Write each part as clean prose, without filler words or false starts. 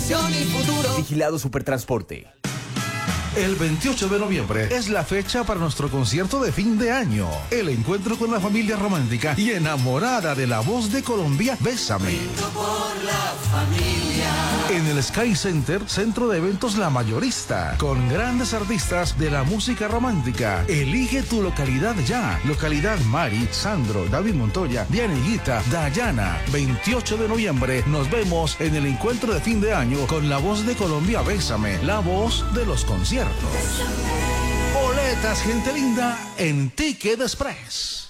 inversión y futuro. Vigilado Supertransporte. El 28 de noviembre es la fecha para nuestro concierto de fin de año. El encuentro con la familia romántica y enamorada de la voz de Colombia, Bésame. Por la familia. En el Sky Center, centro de eventos La Mayorista, con grandes artistas de la música romántica. Elige tu localidad ya. Localidad Mari, Sandro, David Montoya, Diana Higuita, Dayana. 28 de noviembre nos vemos en el encuentro de fin de año con la voz de Colombia, Bésame, la voz de los conciertos. Boletas, gente linda, en Ticket Express.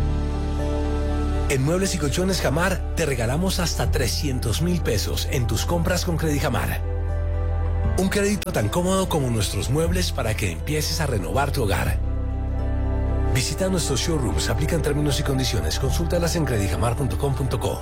En Muebles y Colchones Jamar te regalamos hasta 300,000 pesos en tus compras con Credijamar. Un crédito tan cómodo como nuestros muebles para que empieces a renovar tu hogar. Visita nuestros showrooms, aplican términos y condiciones. Consúltalas en credijamar.com.co.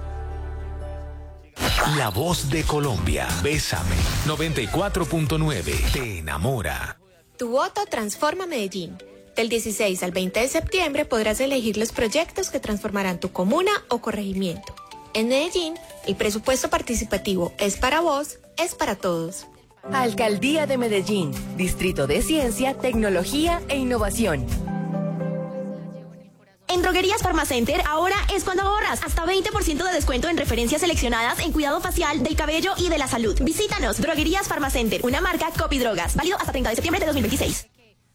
La voz de Colombia. Bésame. 94.9. Te enamora. Tu voto transforma Medellín. Del 16 al 20 de septiembre podrás elegir los proyectos que transformarán tu comuna o corregimiento. En Medellín, el presupuesto participativo es para vos, es para todos. Alcaldía de Medellín. Distrito de Ciencia, Tecnología e Innovación. En Droguerías Pharmacenter ahora es cuando ahorras hasta 20% de descuento en referencias seleccionadas en cuidado facial, del cabello y de la salud. Visítanos, Droguerías Pharmacenter, una marca Copy Drogas, válido hasta 30 de septiembre de 2026.